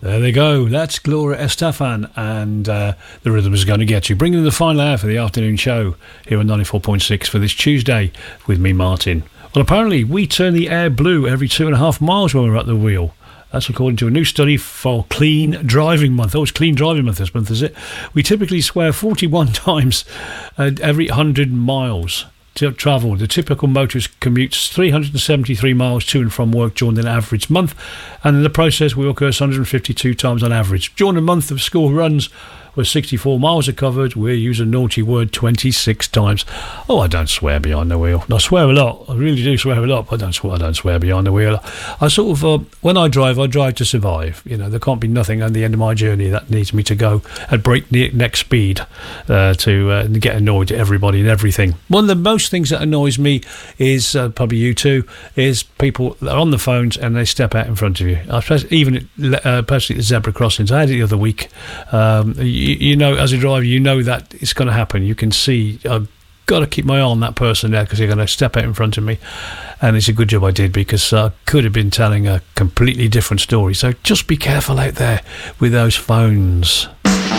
There they go. That's Gloria Estefan, and The Rhythm Is Going to Get You. Bringing in the final hour for the afternoon show here on 94.6 for this Tuesday with me, Martin. Well, apparently we turn the air blue every 2.5 miles when we're at the wheel. That's according to a new study for Clean Driving Month. Oh, it's Clean Driving Month this month, is it? We typically swear 41 times every 100 miles. Travel. The typical motorist commutes 373 miles to and from work during an average month, and in the process we will curse 152 times on average. During a month of school runs where 64 miles are covered, we use a naughty word 26 times. Oh, I don't swear behind the wheel. I swear a lot. I really do swear a lot, but I don't swear behind the wheel. I sort of, when I drive to survive. You know, there can't be nothing at the end of my journey that needs me to go at breakneck speed to get annoyed at everybody and everything. One of the most things that annoys me is, probably you too, is people that are on the phones and they step out in front of you. Even personally at zebra crossings. I had it the other week. You know, as a driver, you know that it's going to happen. You can see, I've got to keep my eye on that person there because they're going to step out in front of me. And it's a good job I did, because I could have been telling a completely different story. So just be careful out there with those phones.